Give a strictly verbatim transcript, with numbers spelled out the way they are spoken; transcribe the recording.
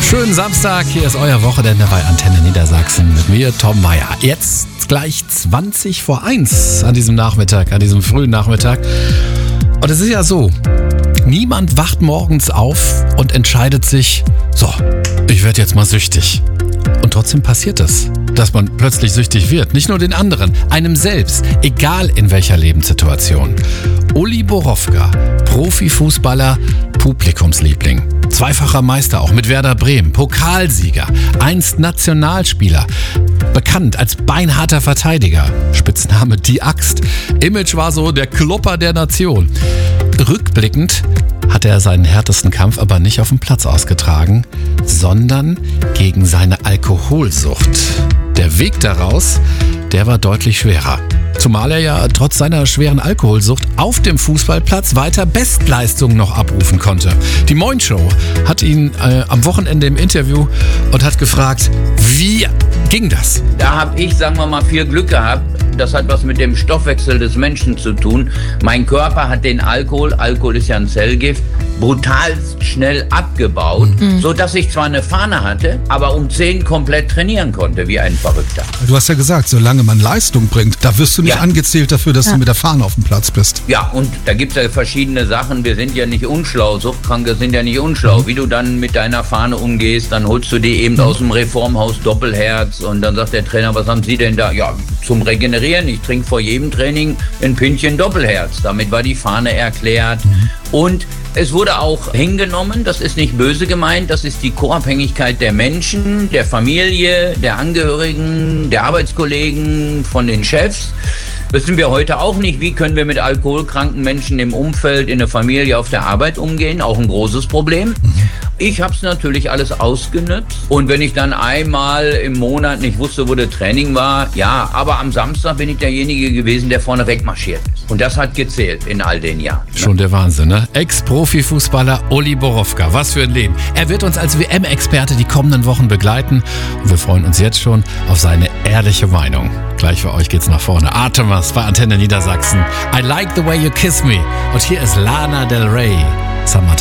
Schönen Samstag, hier ist euer Wochenende bei Antenne Niedersachsen mit mir, Tom Meyer. Jetzt gleich zwanzig vor eins an diesem Nachmittag, an diesem frühen Nachmittag. Und es ist ja so, niemand wacht morgens auf und entscheidet sich, so, ich werde jetzt mal süchtig. Und trotzdem passiert es, dass man plötzlich süchtig wird. Nicht nur den anderen, einem selbst, egal in welcher Lebenssituation. Uli Borowka, Profifußballer, Publikumsliebling. Zweifacher Meister auch mit Werder Bremen, Pokalsieger, einst Nationalspieler, bekannt als beinharter Verteidiger, Spitzname Die Axt. Image war so der Klopper der Nation. Rückblickend hatte er seinen härtesten Kampf aber nicht auf dem Platz ausgetragen, sondern gegen seine Alkoholsucht. Der Weg daraus, der war deutlich schwerer. Zumal er ja trotz seiner schweren Alkoholsucht auf dem Fußballplatz weiter Bestleistungen noch abrufen konnte. Die Moin Show hat ihn äh, am Wochenende im Interview und hat gefragt, wie ging das? Da habe ich, sagen wir mal, viel Glück gehabt. Das hat was mit dem Stoffwechsel des Menschen zu tun. Mein Körper hat den Alkohol, Alkohol ist ja ein Zellgift, brutal schnell abgebaut, mhm. sodass ich zwar eine Fahne hatte, aber um zehn komplett trainieren konnte, wie ein Verrückter. Du hast ja gesagt, solange man Leistung bringt, da wirst du nicht ja. angezählt dafür, dass ja. du mit der Fahne auf dem Platz bist. Ja, und da gibt es ja verschiedene Sachen. Wir sind ja nicht unschlau, Suchtkranke sind ja nicht unschlau. Mhm. Wie du dann mit deiner Fahne umgehst, dann holst du die eben mhm. aus dem Reformhaus Doppelherz und dann sagt der Trainer, was haben Sie denn da? Ja, zum Regenerieren. Ich trinke vor jedem Training ein Pündchen Doppelherz. Damit war die Fahne erklärt. Mhm. Und es wurde auch hingenommen, das ist nicht böse gemeint, das ist die Co-Abhängigkeit der Menschen, der Familie, der Angehörigen, der Arbeitskollegen, von den Chefs. Wissen wir heute auch nicht, wie können wir mit alkoholkranken Menschen im Umfeld, in der Familie, auf der Arbeit umgehen. Auch ein großes Problem. Ich habe es natürlich alles ausgenutzt. Und wenn ich dann einmal im Monat nicht wusste, wo der Training war, ja, aber am Samstag bin ich derjenige gewesen, der vorne wegmarschiert ist. Und das hat gezählt in all den Jahren. Ne? Schon der Wahnsinn, ne? Ex-Profifußballer Uli Borowka. Was für ein Leben. Er wird uns als W M-Experte die kommenden Wochen begleiten. Und wir freuen uns jetzt schon auf seine ehrliche Meinung. Gleich für euch geht's nach vorne. Artemis bei Antenne Niedersachsen. I like the way you kiss me. Und hier ist Lana Del Rey. Summertime.